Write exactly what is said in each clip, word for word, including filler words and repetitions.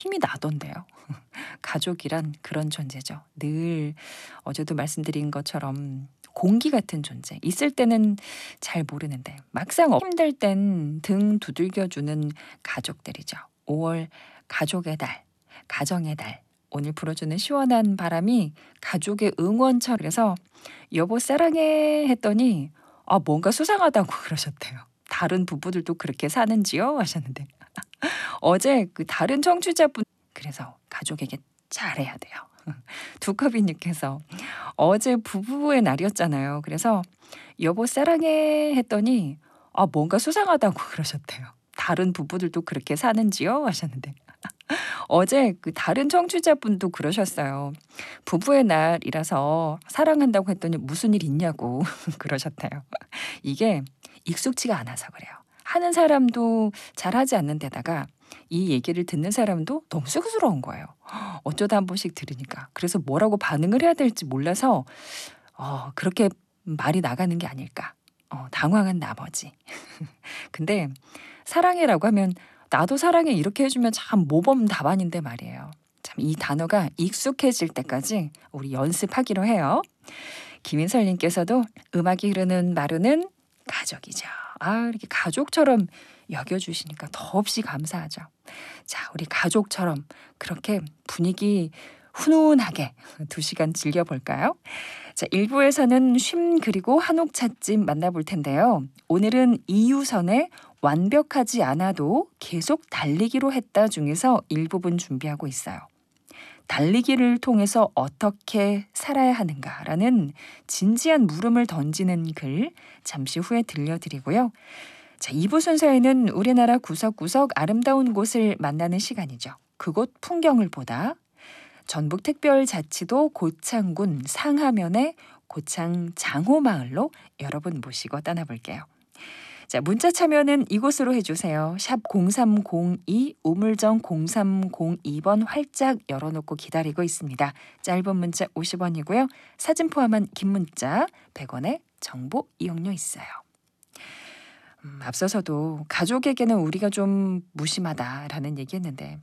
힘이 나던데요. 가족이란 그런 존재죠. 늘 어제도 말씀드린 것처럼 공기 같은 존재. 있을 때는 잘 모르는데 막상 힘들 땐 등 두들겨주는 가족들이죠. 오월 가족의 달, 가정의 달. 오늘 불어주는 시원한 바람이 가족의 응원처럼. 그래서 여보 사랑해 했더니 아 뭔가 수상하다고 그러셨대요. 다른 부부들도 그렇게 사는지요? 하셨는데 어제 그 다른 청취자분 그래서 가족에게 잘해야 돼요. 두꺼비님께서 어제 부부의 날이었잖아요. 그래서 여보 사랑해 했더니 아 뭔가 수상하다고 그러셨대요. 다른 부부들도 그렇게 사는지요? 하셨는데 어제 그 다른 청취자분도 그러셨어요. 부부의 날이라서 사랑한다고 했더니 무슨 일 있냐고 그러셨대요. 이게 익숙지가 않아서 그래요. 하는 사람도 잘하지 않는 데다가 이 얘기를 듣는 사람도 너무 쑥스러운 거예요. 어쩌다 한 번씩 들으니까. 그래서 뭐라고 반응을 해야 될지 몰라서 어, 그렇게 말이 나가는 게 아닐까. 어, 당황한 나머지. 근데 사랑해라고 하면 나도 사랑해 이렇게 해주면 참 모범 답안인데 말이에요. 참 이 단어가 익숙해질 때까지 우리 연습하기로 해요. 김인설님께서도 음악이 흐르는 마루는 가족이죠. 아 이렇게 가족처럼 여겨주시니까 더없이 감사하죠. 자 우리 가족처럼 그렇게 분위기 훈훈하게 두 시간 즐겨볼까요? 자 일 부에서는 쉼 그리고 한옥 찻집 만나볼 텐데요. 오늘은 이유선의 완벽하지 않아도 계속 달리기로 했다 중에서 일부분 준비하고 있어요. 달리기를 통해서 어떻게 살아야 하는가라는 진지한 물음을 던지는 글 잠시 후에 들려드리고요. 자, 이 부 순서에는 우리나라 구석구석 아름다운 곳을 만나는 시간이죠. 그곳 풍경을 보다. 전북특별자치도 고창군 상하면의 고창 장호마을로 여러분 모시고 떠나볼게요. 자, 문자 참여는 이곳으로 해주세요. 샵 공삼공이 우물정 공삼공이 번 활짝 열어놓고 기다리고 있습니다. 짧은 문자 오십 원이고요. 사진 포함한 긴 문자 백 원의 정보 이용료 있어요. 음, 앞서서도 가족에게는 우리가 좀 무심하다라는 얘기했는데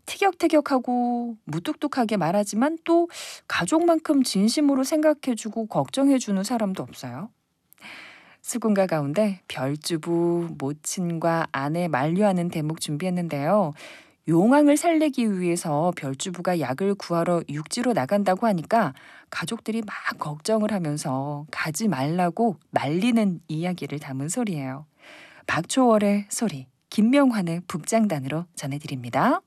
티격태격하고 무뚝뚝하게 말하지만 또 가족만큼 진심으로 생각해주고 걱정해주는 사람도 없어요. 수군가 가운데 별주부, 모친과 아내 만류하는 대목 준비했는데요. 용왕을 살리기 위해서 별주부가 약을 구하러 육지로 나간다고 하니까 가족들이 막 걱정을 하면서 가지 말라고 말리는 이야기를 담은 소리예요. 박초월의 소리, 김명환의 북장단으로 전해드립니다.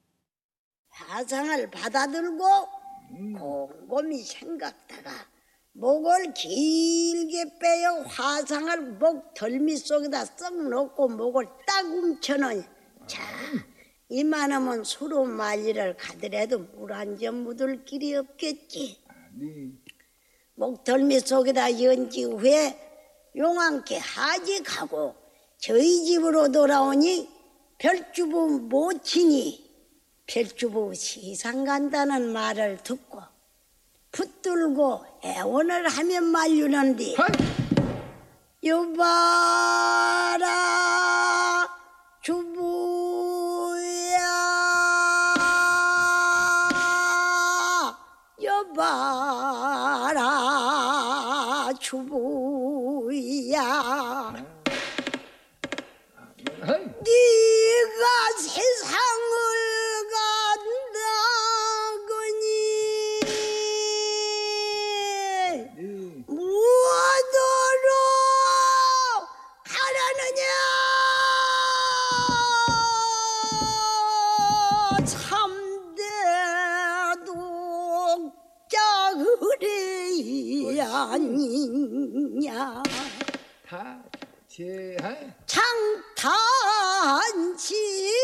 화상을 받아들고 곰곰이 생각다가 목을 길게 빼어 화상을 목 덜미 속에다 썩 넣고 목을 딱 움켜놓으니 자 이만하면 수로 말리를 가더라도 물 한 점 묻을 길이 없겠지. 목 덜미 속에다 연지 후에 용왕께 하직하고 저희 집으로 돌아오니 별주부 모친이 별주부 시상 간다는 말을 듣고 붙들고 애원을 하며 말리는디 여봐라 주부야 여봐라 주부야 네가 세상을 간다거니 무엇으로 가라느냐 참대 독자 그리 아니냐 다 제한 장탄치